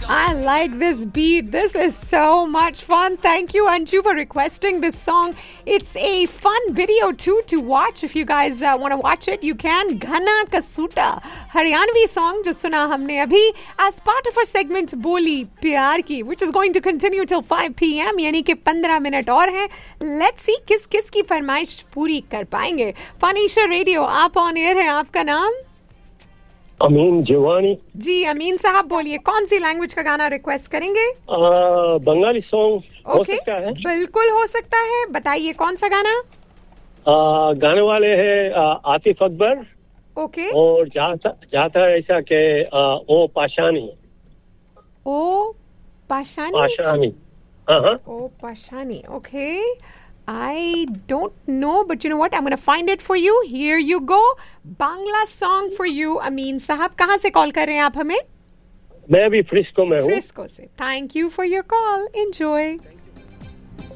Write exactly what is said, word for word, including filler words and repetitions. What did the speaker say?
I like this beat. This is so much fun. Thank you, Anju, for requesting this song. It's a fun video too to watch. If you guys uh, want to watch it, you can. Ghana Kasuta, Haryanvi song जो सुना हमने अभी as part of our segment बोली प्यार की, which is going to continue till five p.m. यानी कि पंद्रह मिनट और हैं. Let's see किस किस की फरमाइश पूरी कर पाएंगे. फानीशा रेडियो, आप ऑन एयर हैं. आपका नाम? अमीन जिवानी जी. अमीन साहब बोलिए, कौन सी लैंग्वेज का गाना रिक्वेस्ट करेंगे? आ, बंगाली सॉन्ग हो okay, सकता है? बिल्कुल हो सकता है. बताइए कौन सा गाना? आ, गाने वाले हैं आतिफ अकबर. Okay okay. और जाता है ऐसा के आ, ओ पाशानी. ओ पाशानी पाशानी हाँ हाँ ओ पाशानी. Okay, I don't know, but you know what? I'm going to find it for you. Here you go. Bangla song for you, Amin साहब. कहाँ से कॉल कर रहे हैं आप हमें? मैं अभी फ्रिस्को में हूँ. फ्रिस्को से. Thank you for your call. Enjoy.